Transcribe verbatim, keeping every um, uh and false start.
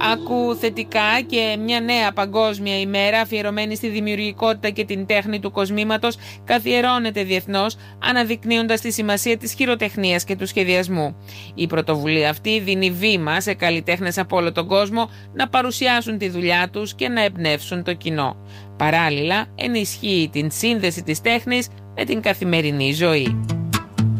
Άκου θετικά και μια νέα παγκόσμια ημέρα αφιερωμένη στη δημιουργικότητα και την τέχνη του κοσμήματος καθιερώνεται διεθνώς, αναδεικνύοντας τη σημασία της χειροτεχνίας και του σχεδιασμού. Η πρωτοβουλία αυτή δίνει βήμα σε καλλιτέχνες από όλο τον κόσμο να παρουσιάσουν τη δουλειά τους και να εμπνεύσουν το κοινό. Παράλληλα, ενισχύει την σύνδεση της τέχνης με την καθημερινή ζωή.